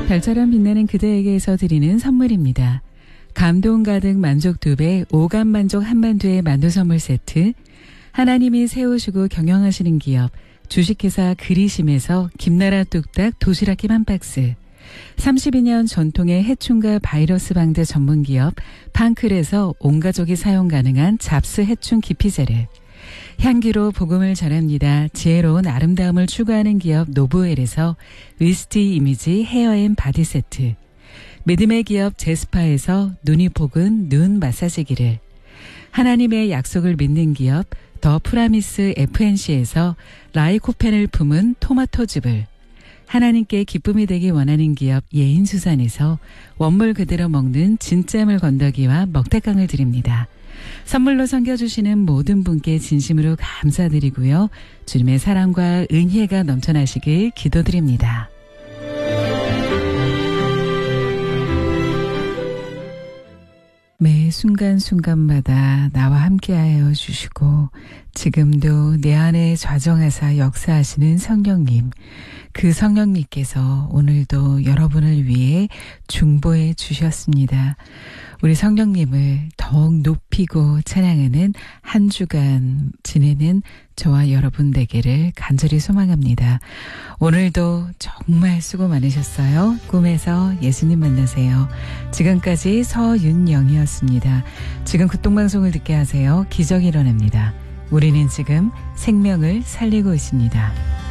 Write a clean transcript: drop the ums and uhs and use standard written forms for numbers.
별처럼 빛나는 그대에게서 드리는 선물입니다. 감동 가득 만족 2배, 오감 만족 한반도의 만두 선물 세트, 하나님이 세우시고 경영하시는 기업, 주식회사 그리심에서 김나라 뚝딱 도시락김 한 박스, 32년 전통의 해충과 바이러스 방제 전문기업 팡클에서 온가족이 사용 가능한 잡스 해충 기피제를, 향기로 복음을 전합니다. 지혜로운 아름다움을 추구하는 기업 노브웰에서 위스티 이미지 헤어앤 바디 세트, 믿음의 기업 제스파에서 눈이 복은 눈 마사지기를, 하나님의 약속을 믿는 기업 더 프라미스 FNC에서 라이코펜을 품은 토마토즙을, 하나님께 기쁨이 되기 원하는 기업 예인수산에서 원물 그대로 먹는 진짜물 건더기와 먹태깡을 드립니다. 선물로 섬겨주시는 모든 분께 진심으로 감사드리고요. 주님의 사랑과 은혜가 넘쳐나시길 기도드립니다. 매 순간순간마다 나와 함께하여 주시고 지금도 내 안에 좌정하사 역사하시는 성령님, 그 성령님께서 오늘도 여러분을 위해 중보해 주셨습니다. 우리 성령님을 더욱 높이고 찬양하는 한 주간 지내는 저와 여러분 되기를 간절히 소망합니다. 오늘도 정말 수고 많으셨어요. 꿈에서 예수님 만나세요. 지금까지 서윤영이었습니다. 지금 극동방송을 듣게 하세요. 기적이 일어납니다. 우리는 지금 생명을 살리고 있습니다.